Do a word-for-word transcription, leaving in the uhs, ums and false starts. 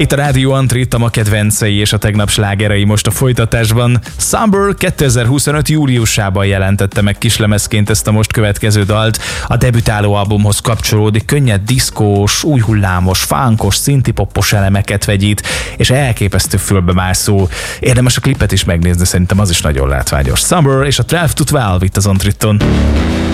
Itt a Rádió Antrit, a kedvencei és a tegnap slágerei most a folytatásban. Summer kétezer-huszonöt júliusában jelentette meg kislemezként ezt a most következő dalt. A debütáló albumhoz kapcsolódik, könnyed diszkós, új hullámos, funkos, szintipoppos elemeket vegyít, és elképesztő fülbemászó. Érdemes a klipet is megnézni, szerintem az is nagyon látványos. Summer és a tizenkettő tizenkettő itt az Antriton.